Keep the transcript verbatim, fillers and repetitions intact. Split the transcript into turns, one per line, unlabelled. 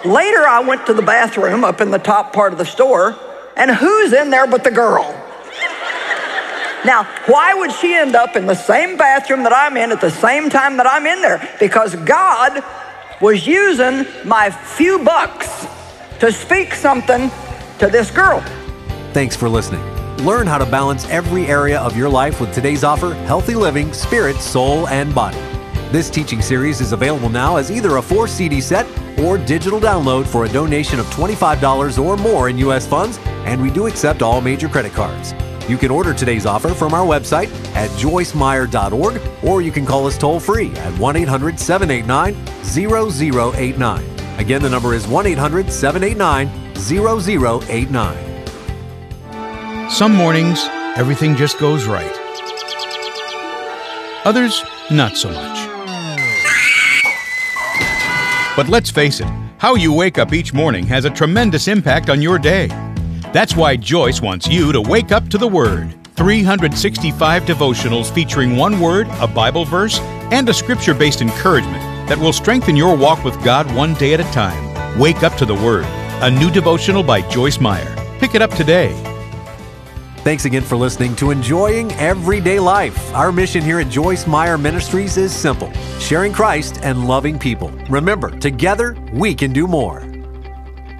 later I went to the bathroom up in the top part of the store, and who's in there but the girl? Now, why would she end up in the same bathroom that I'm in at the same time that I'm in there? Because God was using my few bucks to speak something to this girl.
Thanks for listening. Learn how to balance every area of your life with today's offer, Healthy Living, Spirit, Soul, and Body. This teaching series is available now as either a four C D set or digital download for a donation of twenty-five dollars or more in U S funds, and we do accept all major credit cards. You can order today's offer from our website at joyce meyer dot org, or you can call us toll-free at one eight hundred, seven eight nine, zero zero eight nine. Again, the number is one eight hundred, seven eight nine, zero zero eight nine.
Some mornings, everything just goes right. Others, not so much. But let's face it, how you wake up each morning has a tremendous impact on your day. That's why Joyce wants you to wake up to the Word. three hundred sixty-five devotionals featuring one word, a Bible verse, and a scripture-based encouragement that will strengthen your walk with God one day at a time. Wake Up to the Word, a new devotional by Joyce Meyer. Pick it up today.
Thanks again for listening to Enjoying Everyday Life. Our mission here at Joyce Meyer Ministries is simple: sharing Christ and loving people. Remember, together we can do more.